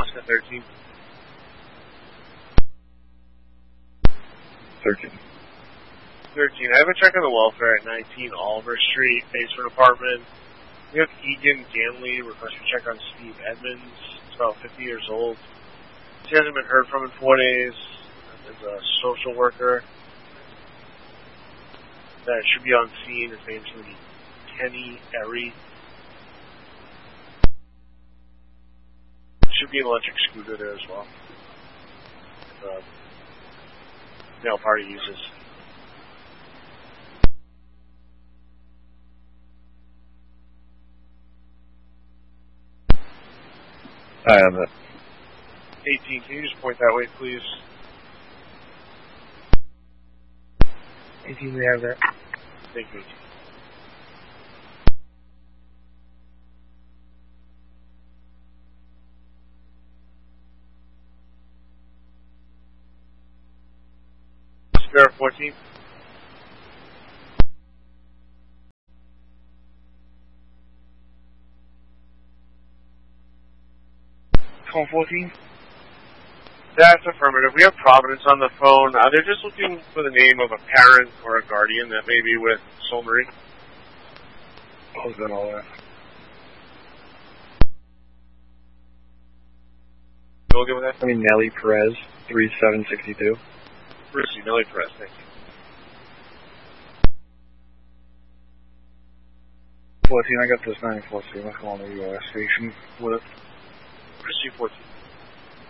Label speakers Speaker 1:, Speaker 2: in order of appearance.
Speaker 1: Oscar 13.
Speaker 2: 13.
Speaker 1: 13. I have a check on the welfare at 19 Oliver Street, basement apartment. We have Egan Ganley requesting a check on Steve Edmonds. He's about 50 years old. He hasn't been heard from in 4 days. There's a social worker that should be on scene. His name's going to be Kenny Erie. Should be an electric scooter there as well. The male party uses.
Speaker 2: I have it.
Speaker 1: 18, can you just point that way, please?
Speaker 3: 18, we have that.
Speaker 1: Thank you, 18. Spare 14.
Speaker 3: Call 14.
Speaker 1: That's affirmative. We have Providence on the phone. They're just looking for the name of a parent or a guardian that may be with Soul Marie.
Speaker 3: I'll get all that.
Speaker 1: Go with that?
Speaker 2: I mean, Nelly Perez, 3762.
Speaker 1: Brucey, Nelly Perez, thank you.
Speaker 3: 14, I got this 947. I'm calling the US station with it.
Speaker 1: Brucey 14.